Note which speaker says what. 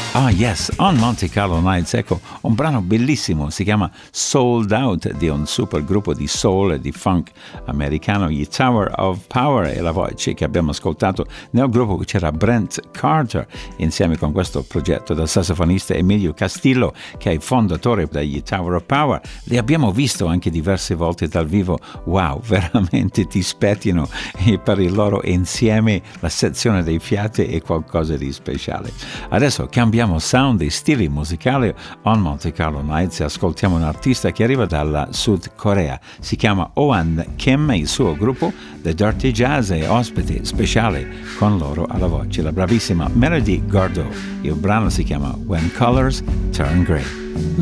Speaker 1: Ah yes, On Monte Carlo Nights, ecco, un brano bellissimo, si chiama Sold Out, di un super gruppo di soul e di funk americano, gli Tower of Power, e la voce che abbiamo ascoltato nel gruppo c'era Brent Carter, insieme con questo progetto del sassofonista Emilio Castillo, che è il fondatore degli Tower of Power. Li abbiamo visto anche diverse volte dal vivo, wow, veramente ti spettinano, e per il loro insieme la sezione dei fiati è qualcosa di speciale. Adesso cambiamo sound e stili musicali. On Monte Carlo Nights ascoltiamo un artista che arriva dalla Sud Corea, si chiama Oan Kim e il suo gruppo The Dirty Jazz è ospite speciale con loro alla voce la bravissima Melody Gardot. Il brano si chiama When Colors Turn Grey.